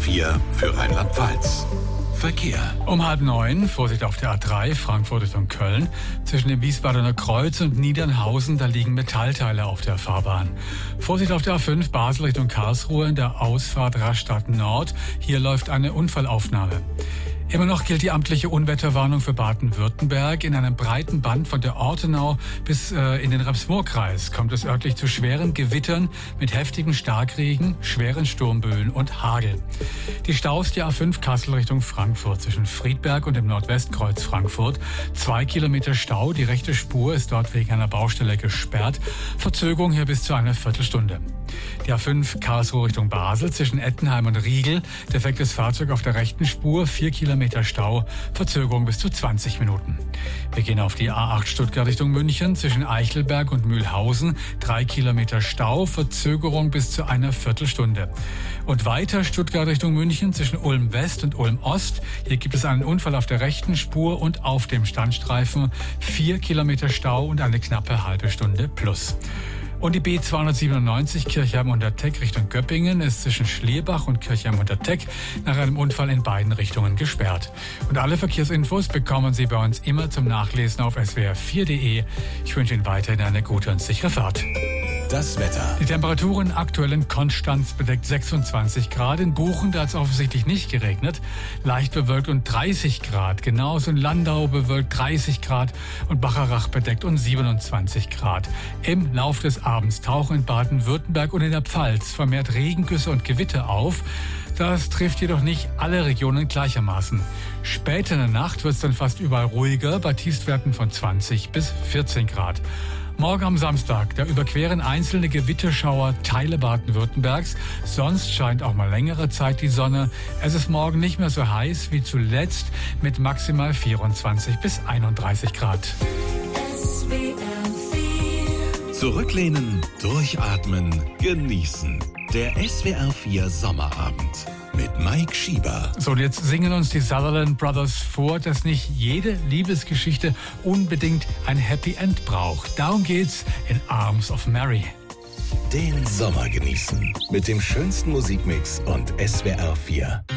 4 für Rheinland-Pfalz. Verkehr. Um 8:30, Vorsicht auf der A3, Frankfurt Richtung Köln. Zwischen dem Wiesbadener Kreuz und Niedernhausen, da liegen Metallteile auf der Fahrbahn. Vorsicht auf der A5, Basel Richtung Karlsruhe, in der Ausfahrt Rastatt Nord. Hier läuft eine Unfallaufnahme. Immer noch gilt die amtliche Unwetterwarnung für Baden-Württemberg. In einem breiten Band von der Ortenau bis in den Rems-Murr-Kreis kommt es örtlich zu schweren Gewittern mit heftigen Starkregen, schweren Sturmböen und Hagel. Die Staus der A5 Kassel Richtung Frankfurt zwischen Friedberg und dem Nordwestkreuz Frankfurt. 2 Kilometer Stau, die rechte Spur ist dort wegen einer Baustelle gesperrt. Verzögerung hier bis zu einer Viertelstunde. Die A5 Karlsruhe Richtung Basel zwischen Ettenheim und Riegel. Defektes Fahrzeug auf der rechten Spur, 4 Kilometer Stau, Verzögerung bis zu 20 Minuten. Wir gehen auf die A8 Stuttgart Richtung München zwischen Eichelberg und Mühlhausen. 3 Kilometer Stau, Verzögerung bis zu einer Viertelstunde. Und weiter Stuttgart Richtung München zwischen Ulm West und Ulm Ost. Hier gibt es einen Unfall auf der rechten Spur und auf dem Standstreifen. 4 Kilometer Stau und eine knappe halbe Stunde plus. Und die B297 Kirchheim-Unterteck Richtung Göppingen ist zwischen Schlierbach und Kirchheim-Unterteck nach einem Unfall in beiden Richtungen gesperrt. Und alle Verkehrsinfos bekommen Sie bei uns immer zum Nachlesen auf swr4.de. Ich wünsche Ihnen weiterhin eine gute und sichere Fahrt. Das Wetter. Die Temperaturen aktuell in Konstanz bedeckt 26 Grad. In Buchen, da hat es offensichtlich nicht geregnet. Leicht bewölkt und 30 Grad. Genauso in Landau bewölkt 30 Grad und Bacharach bedeckt und 27 Grad. Im Lauf des Abends tauchen in Baden-Württemberg und in der Pfalz vermehrt Regengüsse und Gewitter auf. Das trifft jedoch nicht alle Regionen gleichermaßen. Später in der Nacht wird es dann fast überall ruhiger, bei Tiefstwerten von 20 bis 14 Grad. Morgen am Samstag, da überqueren einzelne Gewitterschauer Teile Baden-Württembergs. Sonst scheint auch mal längere Zeit die Sonne. Es ist morgen nicht mehr so heiß wie zuletzt mit maximal 24 bis 31 Grad. Zurücklehnen, durchatmen, genießen. Der SWR4 Sommerabend mit Mike Schieber. So, und jetzt singen uns die Sutherland Brothers vor, dass nicht jede Liebesgeschichte unbedingt ein Happy End braucht. Darum geht's in Arms of Mary. Den Sommer genießen mit dem schönsten Musikmix und SWR4.